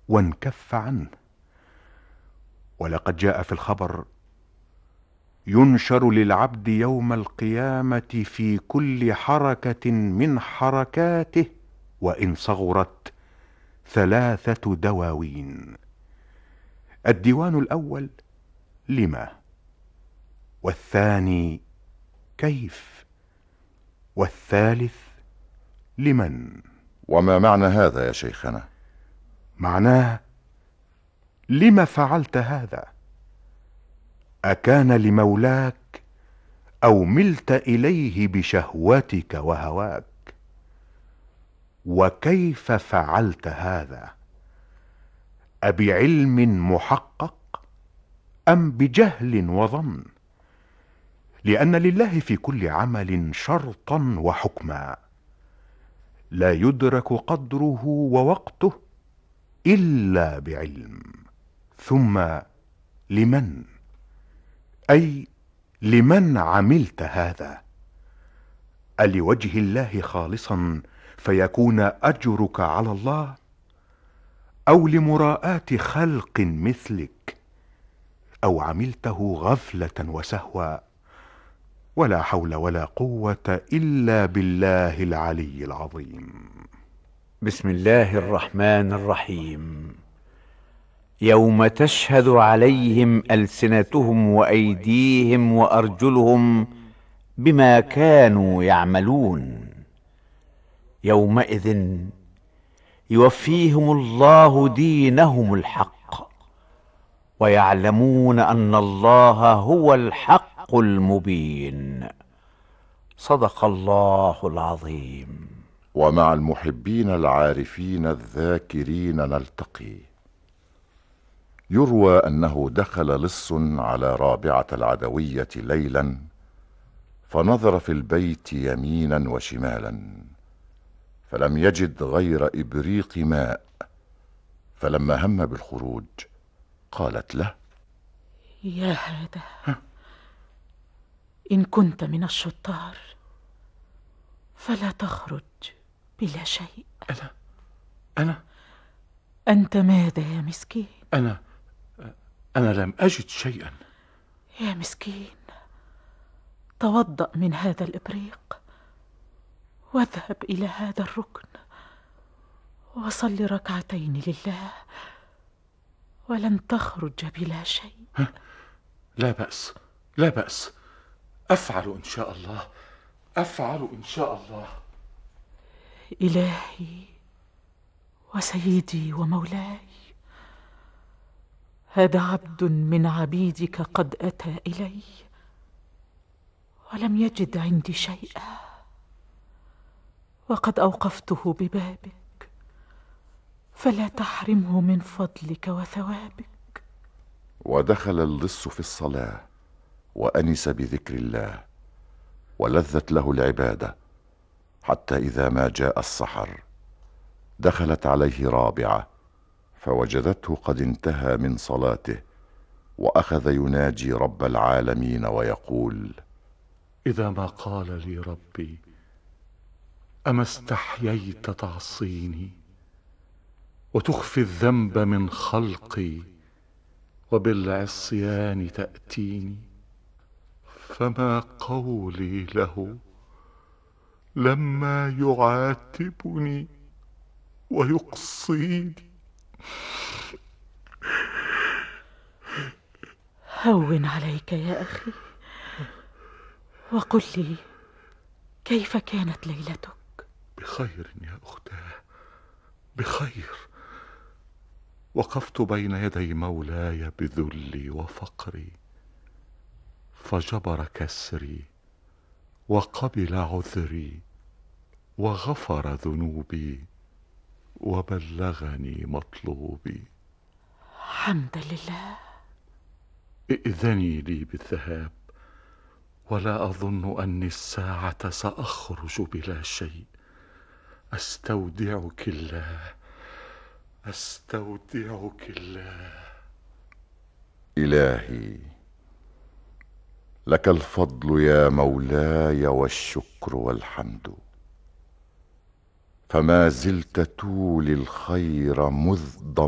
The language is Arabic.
وانكف عنه. ولقد جاء في الخبر: ينشر للعبد يوم القيامة في كل حركة من حركاته وإن صغرت 3 دواوين. الديوان الأول: لما، والثاني: كيف، والثالث: لمن. وما معنى هذا يا شيخنا؟ معناه: لم فعلت هذا؟ أكان لمولاك أو ملت إليه بشهوتك وهواك؟ وكيف فعلت هذا؟ أبعلم محقق أم بجهل وظن؟ لأن لله في كل عمل شرطا وحكما، لا يدرك قدره ووقته إلا بعلم. ثم لمن، أي لمن عملت هذا؟ ألوجه الله خالصا فيكون أجرك على الله، أو لمراءة خلق مثلك، أو عملته غفلة وسهوا؟ ولا حول ولا قوة إلا بالله العلي العظيم. بسم الله الرحمن الرحيم. يوم تشهد عليهم ألسنتهم وأيديهم وأرجلهم بما كانوا يعملون. يومئذ يوفيهم الله دينهم الحق، ويعلمون أن الله هو الحق المبين. صدق الله العظيم. ومع المحبين العارفين الذاكرين نلتقي. يروى أنه دخل لص على رابعة العدوية ليلا، فنظر في البيت يمينا وشمالا، فلم يجد غير إبريق ماء. فلما هم بالخروج قالت له: يا هذا، إن كنت من الشطار فلا تخرج بلا شيء. أنا أنت ماذا يا مسكين؟ أنا لم أجد شيئا. يا مسكين، توضأ من هذا الإبريق واذهب إلى هذا الركن وصل ركعتين لله، ولن تخرج بلا شيء. لا بأس، لا بأس، أفعل إن شاء الله، أفعل إن شاء الله. إلهي وسيدي ومولاي، هذا عبد من عبيدك قد أتى إلي ولم يجد عندي شيئا، وقد أوقفته ببابك، فلا تحرمه من فضلك وثوابك. ودخل اللص في الصلاة وأنس بذكر الله، ولذت له العبادة، حتى إذا ما جاء السحر دخلت عليه رابعة، فوجدته قد انتهى من صلاته، وأخذ يناجي رب العالمين ويقول: إذا ما قال لي ربي: أما استحييت تعصيني وتخفي الذنب من خلقي وبالعصيان تأتيني، فما قولي له لما يعاتبني ويقصيني؟ هون عليك يا أخي، وقل لي كيف كانت ليلتك؟ بخير يا أختاه، بخير. وقفت بين يدي مولاي بذلي وفقري، فجبر كسري وقبل عذري وغفر ذنوبي وبلغني مطلوبي. حمدا لله. ائذني لي بالذهاب، ولا أظن أني الساعة سأخرج بلا شيء. أستودعك الله، أستودعك الله. إلهي، لك الفضل يا مولاي والشكر والحمد، فما زلت تولي الخير مذ